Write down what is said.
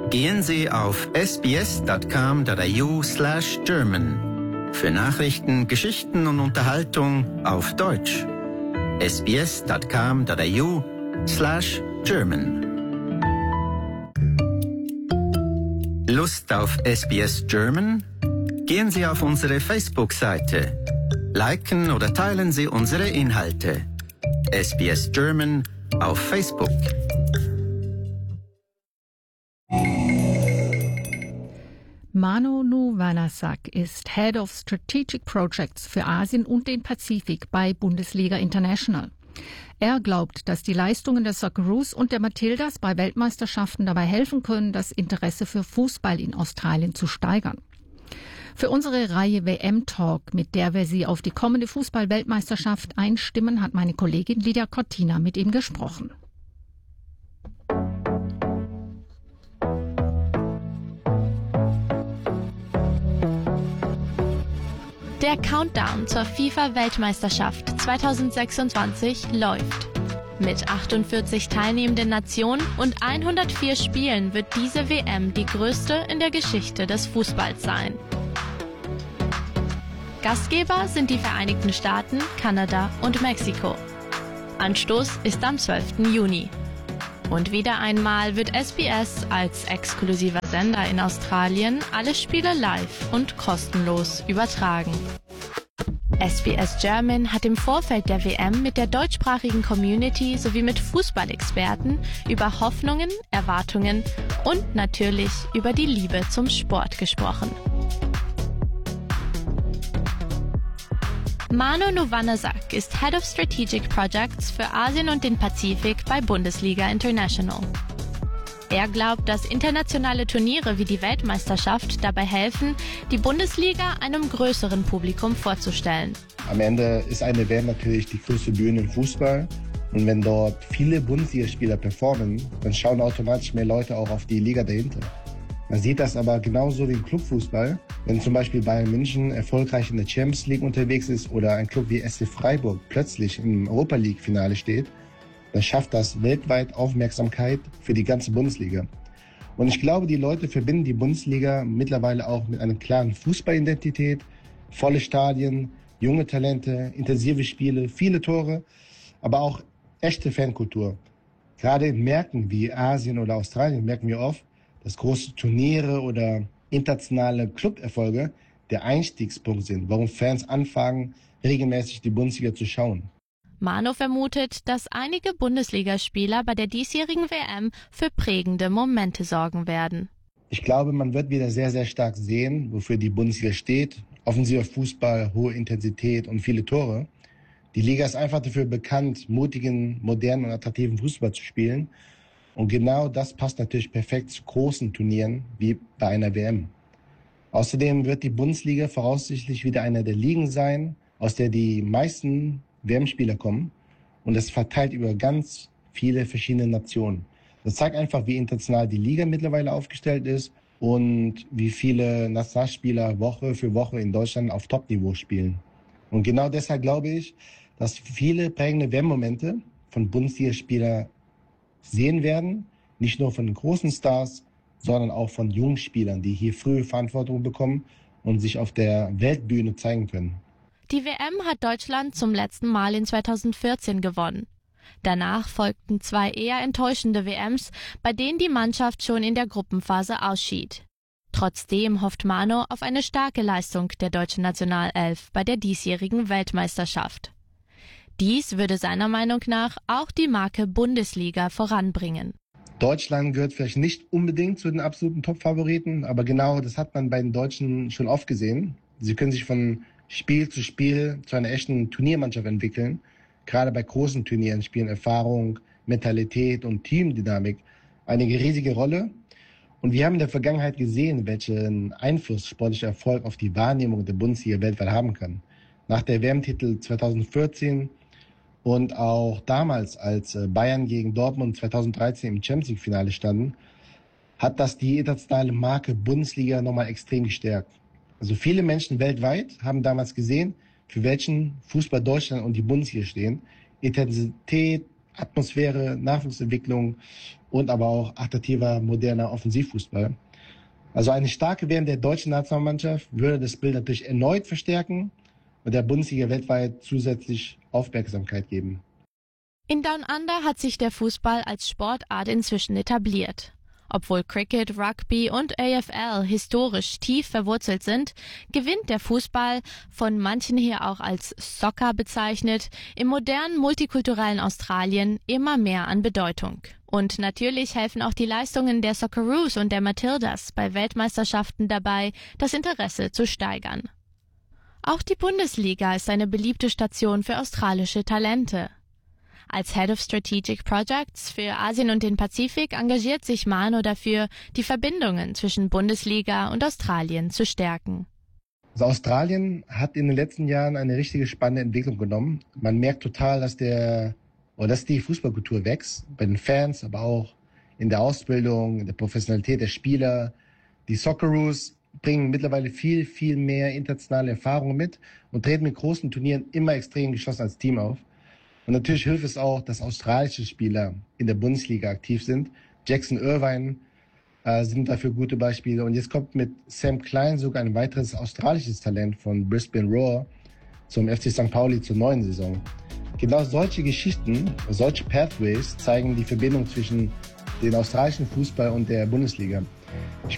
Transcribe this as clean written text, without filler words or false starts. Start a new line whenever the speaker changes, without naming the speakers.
Gehen Sie auf sbs.com.au/German für Nachrichten, Geschichten und Unterhaltung auf Deutsch. sbs.com.au/German. Lust auf SBS German? Gehen Sie auf unsere Facebook-Seite. Liken oder teilen Sie unsere Inhalte. SBS German auf Facebook.
Mano Nuwanasak ist Head of Strategic Projects für Asien und den Pazifik bei Bundesliga International. Er glaubt, dass die Leistungen der Socceroos und der Matildas bei Weltmeisterschaften dabei helfen können, das Interesse für Fußball in Australien zu steigern. Für unsere Reihe WM Talk, mit der wir Sie auf die kommende Fußball-Weltmeisterschaft einstimmen, hat meine Kollegin Lydia Cortina mit ihm gesprochen.
Der Countdown zur FIFA-Weltmeisterschaft 2026 läuft. Mit 48 teilnehmenden Nationen und 104 Spielen wird diese WM die größte in der Geschichte des Fußballs sein. Gastgeber sind die Vereinigten Staaten, Kanada und Mexiko. Anstoß ist am 12. Juni. Und wieder einmal wird SBS als exklusiver Sender in Australien alle Spiele live und kostenlos übertragen. SBS German hat im Vorfeld der WM mit der deutschsprachigen Community sowie mit Fußballexperten über Hoffnungen, Erwartungen und natürlich über die Liebe zum Sport gesprochen. Mano Nuwanasak ist Head of Strategic Projects für Asien und den Pazifik bei Bundesliga International. Er glaubt, dass internationale Turniere wie die Weltmeisterschaft dabei helfen, die Bundesliga einem größeren Publikum vorzustellen.
Am Ende ist eine WM natürlich die größte Bühne im Fußball. Und wenn dort viele Bundesligaspieler performen, dann schauen automatisch mehr Leute auch auf die Liga dahinter. Man sieht das aber genauso wie im Clubfußball. Wenn zum Beispiel Bayern München erfolgreich in der Champions League unterwegs ist oder ein Club wie SC Freiburg plötzlich im Europa League-Finale steht, dann schafft das weltweit Aufmerksamkeit für die ganze Bundesliga. Und ich glaube, die Leute verbinden die Bundesliga mittlerweile auch mit einer klaren Fußballidentität, volle Stadien, junge Talente, intensive Spiele, viele Tore, aber auch echte Fankultur. Gerade in Märkten wie Asien oder Australien merken wir oft, dass große Turniere oder internationale Club-Erfolge der Einstiegspunkt sind, warum Fans anfangen, regelmäßig die Bundesliga zu schauen.
Mano vermutet, dass einige Bundesligaspieler bei der diesjährigen WM für prägende Momente sorgen werden.
Ich glaube, man wird wieder sehr, sehr stark sehen, wofür die Bundesliga steht. Offensiver Fußball, hohe Intensität und viele Tore. Die Liga ist einfach dafür bekannt, mutigen, modernen und attraktiven Fußball zu spielen. Und genau das passt natürlich perfekt zu großen Turnieren wie bei einer WM. Außerdem wird die Bundesliga voraussichtlich wieder einer der Ligen sein, aus der die meisten WM-Spieler kommen. Und es verteilt über ganz viele verschiedene Nationen. Das zeigt einfach, wie international die Liga mittlerweile aufgestellt ist und wie viele Nationalspieler Woche für Woche in Deutschland auf Top-Niveau spielen. Und genau deshalb glaube ich, dass viele prägende WM-Momente von Bundesligaspielern sehen werden, nicht nur von den großen Stars, sondern auch von jungen Spielern, die hier früh Verantwortung bekommen und sich auf der Weltbühne zeigen können.
Die WM hat Deutschland zum letzten Mal in 2014 gewonnen. Danach folgten 2 eher enttäuschende WMs, bei denen die Mannschaft schon in der Gruppenphase ausschied. Trotzdem hofft Mano auf eine starke Leistung der deutschen Nationalelf bei der diesjährigen Weltmeisterschaft. Dies würde seiner Meinung nach auch die Marke Bundesliga voranbringen.
Deutschland gehört vielleicht nicht unbedingt zu den absoluten Top-Favoriten, aber genau das hat man bei den Deutschen schon oft gesehen. Sie können sich von Spiel zu Spiel zu einer echten Turniermannschaft entwickeln. Gerade bei großen Turnieren spielen Erfahrung, Mentalität und Teamdynamik eine riesige Rolle. Und wir haben in der Vergangenheit gesehen, welchen Einfluss sportlicher Erfolg auf die Wahrnehmung der Bundesliga weltweit haben kann. Nach der WM-Titel 2014 und auch damals, als Bayern gegen Dortmund 2013 im Champions League-Finale standen, hat das die internationale Marke Bundesliga nochmal extrem gestärkt. Also viele Menschen weltweit haben damals gesehen, für welchen Fußball Deutschland und die Bundesliga stehen. Intensität, Atmosphäre, Nachwuchsentwicklung und aber auch attraktiver, moderner Offensivfußball. Also eine starke WM der deutschen Nationalmannschaft würde das Bild natürlich erneut verstärken und der Bundesliga weltweit zusätzlich Aufmerksamkeit geben.
In Down Under hat sich der Fußball als Sportart inzwischen etabliert. Obwohl Cricket, Rugby und AFL historisch tief verwurzelt sind, gewinnt der Fußball, von manchen hier auch als Soccer bezeichnet, im modernen multikulturellen Australien immer mehr an Bedeutung. Und natürlich helfen auch die Leistungen der Socceroos und der Matildas bei Weltmeisterschaften dabei, das Interesse zu steigern. Auch die Bundesliga ist eine beliebte Station für australische Talente. Als Head of Strategic Projects für Asien und den Pazifik engagiert sich Mano dafür, die Verbindungen zwischen Bundesliga und Australien zu stärken.
Also Australien hat in den letzten Jahren eine richtige spannende Entwicklung genommen. Man merkt total, dass die Fußballkultur wächst, bei den Fans, aber auch in der Ausbildung, in der Professionalität der Spieler. Die Socceroos bringen mittlerweile viel, viel mehr internationale Erfahrungen mit und treten mit großen Turnieren immer extrem geschlossen als Team auf. Und natürlich hilft es auch, dass australische Spieler in der Bundesliga aktiv sind. Jackson Irvine sind dafür gute Beispiele. Und jetzt kommt mit Sam Klein sogar ein weiteres australisches Talent von Brisbane Roar zum FC St. Pauli zur neuen Saison. Genau solche Geschichten, solche Pathways zeigen die Verbindung zwischen dem australischen Fußball und der Bundesliga.